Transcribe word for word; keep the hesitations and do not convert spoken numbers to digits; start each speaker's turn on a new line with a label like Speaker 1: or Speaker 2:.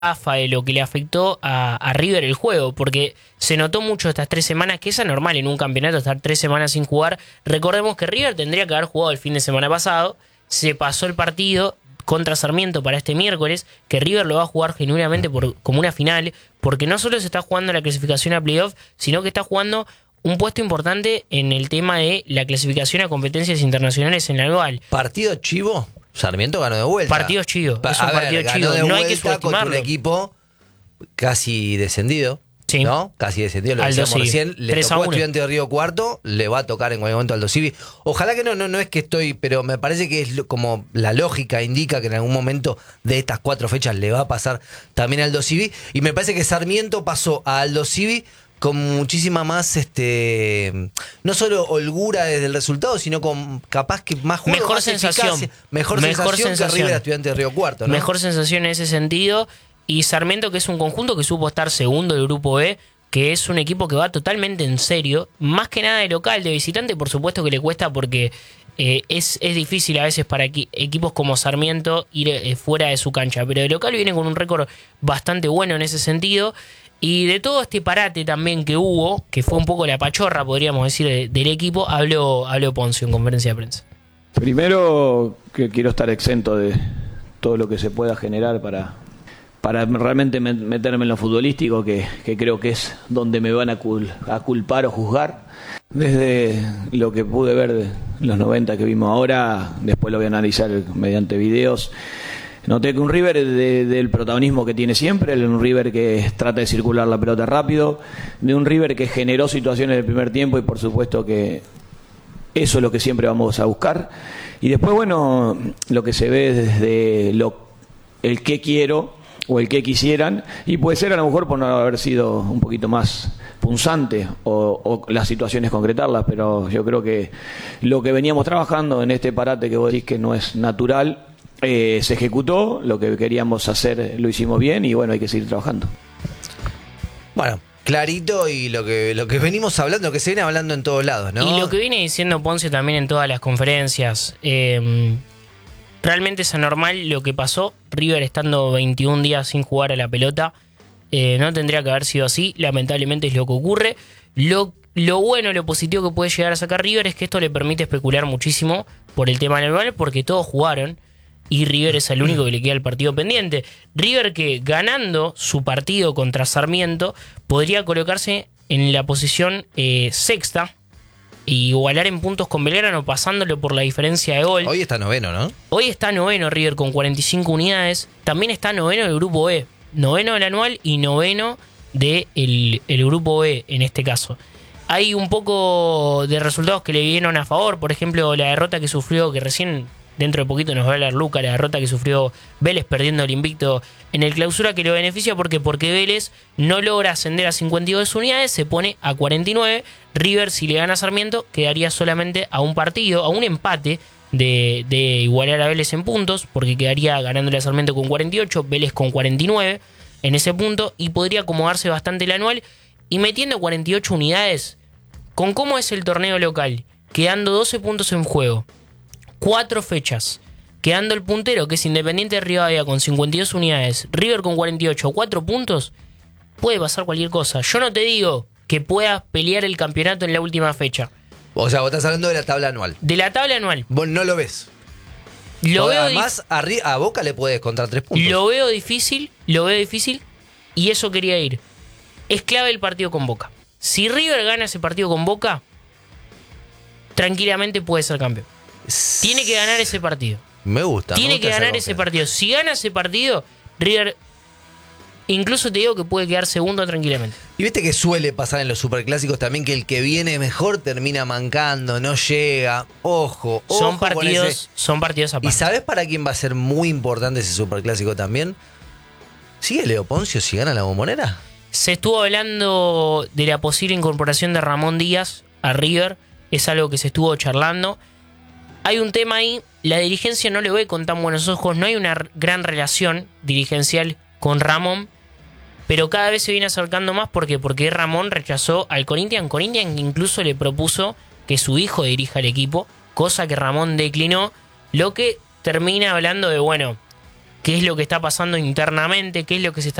Speaker 1: AFA, de lo que le afectó a, a River el juego, porque se notó mucho estas tres semanas, que es anormal en un campeonato estar tres semanas sin jugar. Recordemos que River tendría que haber jugado el fin de semana pasado, se pasó el partido contra Sarmiento para este miércoles, que River lo va a jugar genuinamente por, como una final, porque no solo se está jugando la clasificación a playoff, sino que está jugando un puesto importante en el tema de la clasificación a competencias internacionales en la anual.
Speaker 2: ¿Partido chivo? Sarmiento ganó de vuelta.
Speaker 1: Partido chivo, es un
Speaker 2: a
Speaker 1: partido
Speaker 2: ver,
Speaker 1: chivo,
Speaker 2: ganó de
Speaker 1: no hay que
Speaker 2: vuelta contra
Speaker 1: subestimarlo.
Speaker 2: un equipo casi descendido.
Speaker 1: Sí.
Speaker 2: ¿No? Casi descendido, lo
Speaker 1: Aldo
Speaker 2: decíamos
Speaker 1: Civi.
Speaker 2: recién. Le
Speaker 1: tres a
Speaker 2: tocó
Speaker 1: uno.
Speaker 2: Estudiante de Río Cuarto, le va a tocar en cualquier momento Aldo Civi. Ojalá que no, no, no es que estoy, pero me parece que es lo- como la lógica indica que en algún momento de estas cuatro fechas le va a pasar también a Aldo Civi. Y me parece que Sarmiento pasó a Aldo Civi con muchísima más, este no solo holgura desde el resultado, sino con capaz que más juego,
Speaker 1: Mejor
Speaker 2: más
Speaker 1: sensación.
Speaker 2: eficacia, mejor,
Speaker 1: Mejor
Speaker 2: sensación,
Speaker 1: sensación.
Speaker 2: que River a Estudiante de Río Cuarto, ¿no?
Speaker 1: Mejor sensación en ese sentido. Y Sarmiento, que es un conjunto que supo estar segundo del grupo E, que es un equipo que va totalmente en serio, más que nada de local, de visitante, por supuesto que le cuesta porque eh, es, es difícil a veces para equi- equipos como Sarmiento ir eh, fuera de su cancha, pero de local viene con un récord bastante bueno en ese sentido. Y de todo este parate también que hubo, que fue un poco la pachorra, podríamos decir, de- del equipo, habló, habló Poncio en conferencia de prensa.
Speaker 3: Primero, que quiero estar exento de todo lo que se pueda generar para, para realmente met- meterme en lo futbolístico, que, que creo que es donde me van a, cul- a culpar o juzgar. Desde lo que pude ver de los noventa que vimos ahora, después lo voy a analizar mediante videos. Noté que un River de, del protagonismo que tiene siempre, un River que trata de circular la pelota rápido, de un River que generó situaciones del primer tiempo y por supuesto que eso es lo que siempre vamos a buscar. Y después, bueno, lo que se ve desde lo, el qué quiero o el qué quisieran, y puede ser a lo mejor por no haber sido un poquito más punzante o, o las situaciones concretarlas, pero yo creo que lo que veníamos trabajando en este parate que vos decís que no es natural, eh, se ejecutó, lo que queríamos hacer lo hicimos bien y bueno, hay que seguir trabajando.
Speaker 2: Bueno, clarito, y lo que lo que venimos hablando, lo que se viene hablando en todos lados, ¿no?
Speaker 1: Y lo que viene diciendo Ponce también en todas las conferencias, eh, realmente es anormal lo que pasó. River estando veintiún días sin jugar a la pelota, eh, no tendría que haber sido así, lamentablemente es lo que ocurre. Lo, lo bueno, lo positivo que puede llegar a sacar River es que esto le permite especular muchísimo por el tema normal, porque todos jugaron y River es el único que le queda el partido pendiente. River, que ganando su partido contra Sarmiento podría colocarse en la posición eh, sexta y igualar en puntos con Belgrano, pasándolo por la diferencia de gol.
Speaker 2: Hoy está noveno, ¿no?
Speaker 1: Hoy está noveno River con cuarenta y cinco unidades. También está noveno del grupo E. Noveno del anual y noveno del el grupo E en este caso. Hay un poco de resultados que le vinieron a favor. Por ejemplo, la derrota que sufrió, que recién dentro de poquito nos va a hablar Luca, la derrota que sufrió Vélez perdiendo el invicto en el clausura, que lo beneficia porque, porque Vélez no logra ascender a cincuenta y dos unidades, se pone a cuarenta y nueve. River, si le gana a Sarmiento, quedaría solamente a un partido, a un empate de, de igualar a Vélez en puntos, porque quedaría ganándole a Sarmiento con cuarenta y ocho, Vélez con cuarenta y nueve en ese punto, y podría acomodarse bastante el anual, y metiendo cuarenta y ocho unidades, con cómo es el torneo local, quedando doce puntos en juego, cuatro fechas, quedando el puntero, que es Independiente de Rivadavia con cincuenta y dos unidades, River con cuarenta y ocho, cuatro puntos, puede pasar cualquier cosa. Yo no te digo que puedas pelear el campeonato en la última fecha.
Speaker 2: O sea, vos estás hablando de la tabla anual.
Speaker 1: De la tabla anual.
Speaker 2: Vos no lo ves.
Speaker 1: Lo veo,
Speaker 2: Además, a, Ri- a Boca le puedes contar tres puntos.
Speaker 1: lo veo difícil, lo veo difícil, y eso quería ir. Es clave el partido con Boca. Si River gana ese partido con Boca, tranquilamente puede ser campeón. Tiene que ganar ese partido.
Speaker 2: Me gusta.
Speaker 1: Tiene
Speaker 2: me gusta
Speaker 1: que
Speaker 2: esa
Speaker 1: ganar ese
Speaker 2: confianza.
Speaker 1: partido. Si gana ese partido, River, incluso te digo que puede quedar segundo tranquilamente.
Speaker 2: Y viste que suele pasar en los superclásicos también que el que viene mejor termina mancando, no llega. Ojo, ojo
Speaker 1: Son
Speaker 2: con
Speaker 1: partidos,
Speaker 2: ese.
Speaker 1: son partidos
Speaker 2: ¿Y
Speaker 1: aparte.
Speaker 2: sabés para quién va a ser muy importante ese superclásico también? ¿Sigue Leo Poncio si gana la Bombonera?
Speaker 1: Se estuvo hablando de la posible incorporación de Ramón Díaz a River. Es algo que se estuvo charlando. Hay un tema ahí. La dirigencia no le ve con tan buenos ojos. No hay una r- gran relación dirigencial con Ramón. Pero cada vez se viene acercando más. ¿Por qué? Porque Ramón rechazó al Corinthians. Corinthians incluso le propuso que su hijo dirija el equipo. Cosa que Ramón declinó. Lo que termina hablando de, bueno, qué es lo que está pasando internamente, qué es lo que se está